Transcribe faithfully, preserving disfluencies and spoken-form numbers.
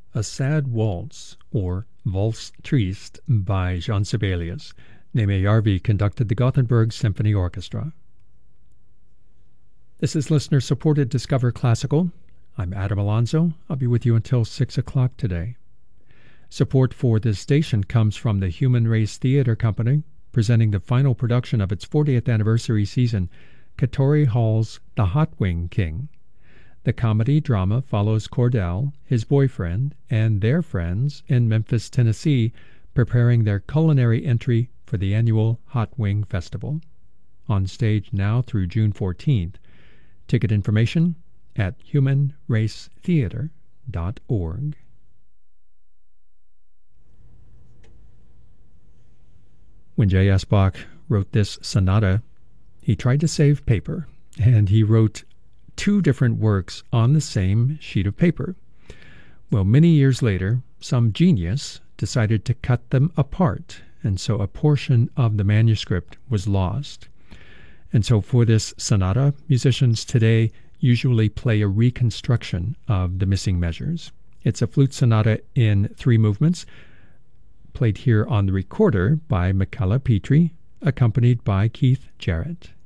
A Sad Waltz, or Valse Triste, by Jean Sibelius. Neme Järvi conducted the Gothenburg Symphony Orchestra. This is listener-supported Discover Classical. I'm Adam Alonso. I'll be with you until six o'clock today. Support for this station comes from the Human Race Theatre Company, presenting the final production of its fortieth anniversary season, Katori Hall's The Hot Wing King. The comedy-drama follows Cordell, his boyfriend, and their friends in Memphis, Tennessee, preparing their culinary entry for the annual Hot Wing Festival. On stage now through June fourteenth. Ticket information at human race theatre dot org. When J S. Bach wrote this sonata, he tried to save paper, and he wrote two different works on the same sheet of paper. Well, many years later, some genius decided to cut them apart, and so a portion of the manuscript was lost. And so for this sonata, musicians today usually play a reconstruction of the missing measures. It's a flute sonata in three movements, played here on the recorder by Michala Petri, accompanied by Keith Jarrett.